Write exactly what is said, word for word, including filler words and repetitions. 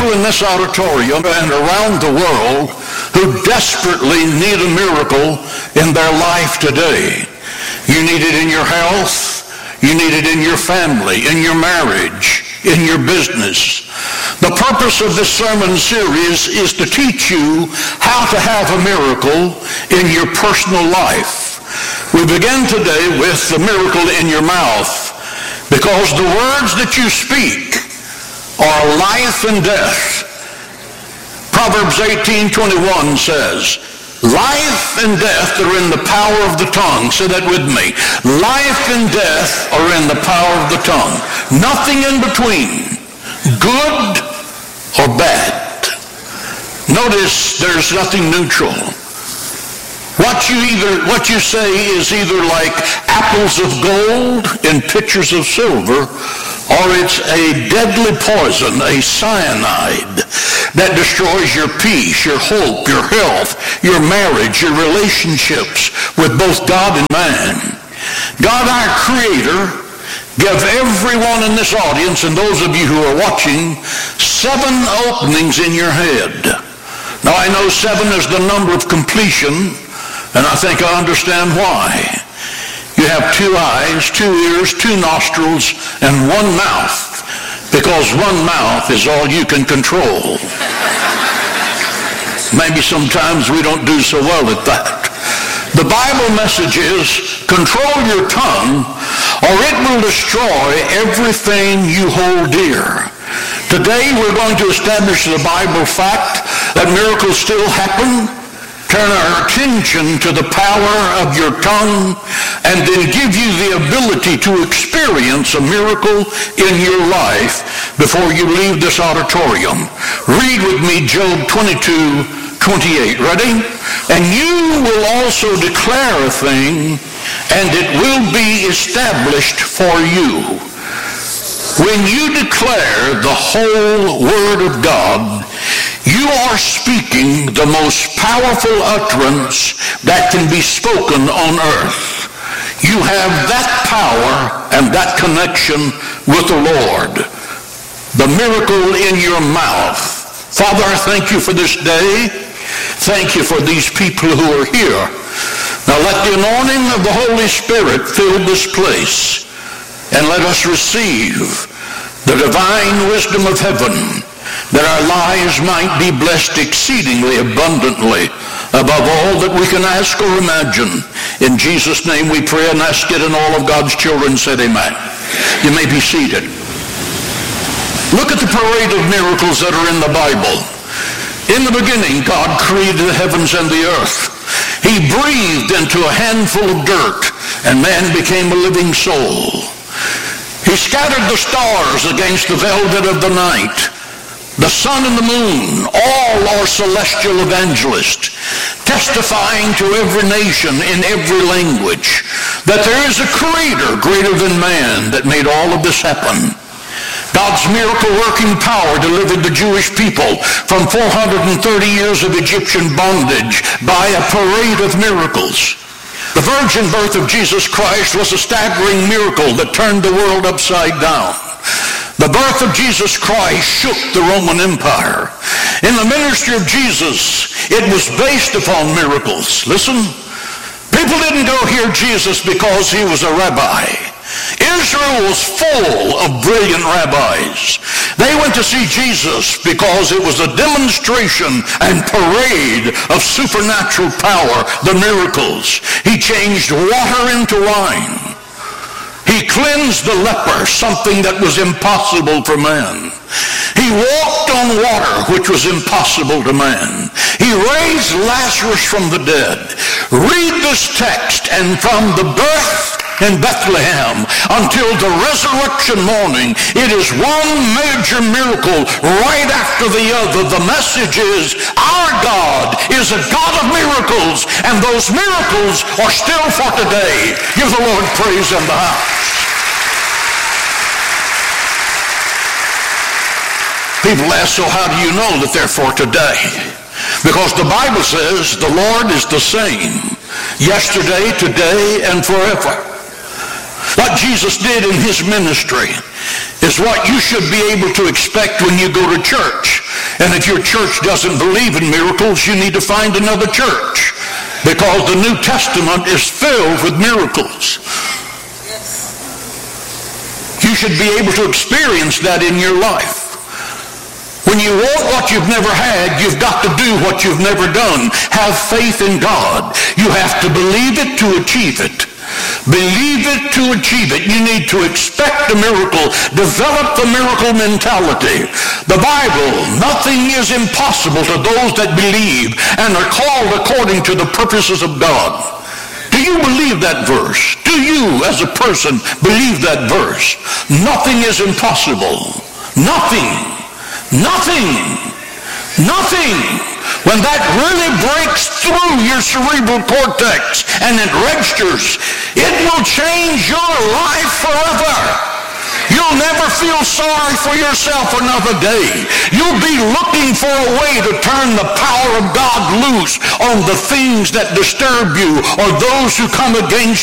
people in this auditorium and around the world who desperately need a miracle in their life today. You need it in your health. You need it in your family, in your marriage, in your business. The purpose of this sermon series is to teach you how to have a miracle in your personal life. We begin today with the miracle in your mouth, because the words that you speak are life and death. Proverbs eighteen twenty-one says, life and death are in the power of the tongue. Say that with me. Life and death are in the power of the tongue. Nothing in between, good or bad. Notice there's nothing neutral. What you either what you say is either like apples of gold in pitchers of silver, or it's a deadly poison, a cyanide that destroys your peace, your hope, your health, your marriage, your relationships with both God and man. God, our Creator, give everyone in this audience and those of you who are watching seven openings in your head. Now, I know seven is the number of completion, and I think I understand why. You have two eyes, two ears, two nostrils, and one mouth, because one mouth is all you can control. Maybe sometimes we don't do so well at that. The Bible message is, control your tongue, or it will destroy everything you hold dear. Today we're going to establish the Bible fact that miracles still happen, turn our attention to the power of your tongue, and then give you the ability to experience a miracle in your life before you leave this auditorium. Read with me Job twenty-two twenty-eight. Ready? And you will also declare a thing, and it will be established for you. When you declare the whole Word of God, you are speaking the most powerful utterance that can be spoken on earth. You have that power and that connection with the Lord. The miracle in your mouth. Father, I thank you for this day. Thank you for these people who are here. Now let the anointing of the Holy Spirit fill this place, and let us receive the divine wisdom of heaven, that our lives might be blessed exceedingly abundantly above all that we can ask or imagine. In Jesus' name we pray and ask it, and all of God's children said amen. You may be seated. Look at the parade of miracles that are in the Bible. In the beginning, God created the heavens and the earth. He breathed into a handful of dirt, and man became a living soul. He scattered the stars against the velvet of the night. The sun and the moon, all are celestial evangelists, testifying to every nation in every language that there is a creator greater than man that made all of this happen. God's miracle-working power delivered the Jewish people from four hundred thirty years of Egyptian bondage by a parade of miracles. The virgin birth of Jesus Christ was a staggering miracle that turned the world upside down. The birth of Jesus Christ shook the Roman Empire. In the ministry of Jesus, it was based upon miracles. Listen, people didn't go hear Jesus because he was a rabbi. Israel was full of brilliant rabbis. They went to see Jesus because it was a demonstration and parade of supernatural power, the miracles. He changed water into wine. He cleansed the leper, something that was impossible for man. He walked on water, which was impossible to man. He raised Lazarus from the dead. Read this text, and from the birth in Bethlehem until the resurrection morning, it is one major miracle right after the other. The message is, our God is a God of miracles, and those miracles are still for today. Give the Lord praise in the house. People ask, so how do you know that they're for today? Because the Bible says the Lord is the same yesterday, today, and forever. What Jesus did in his ministry is what you should be able to expect when you go to church. And if your church doesn't believe in miracles, you need to find another church, because the New Testament is filled with miracles. You should be able to experience that in your life. When you want what you've never had, you've got to do what you've never done. Have faith in God. You have to believe it to achieve it. Believe it to achieve it. You need to expect a miracle. Develop the miracle mentality. The Bible, nothing is impossible to those that believe and are called according to the purposes of God. Do you believe that verse? Do you, as a person, believe that verse? Nothing is impossible. Nothing. Nothing. Nothing. When that really breaks through your cerebral cortex and it registers, it will change your life forever. You'll never feel sorry for yourself another day. You'll be looking for a way to turn the power of God loose on the things that disturb you or those who come against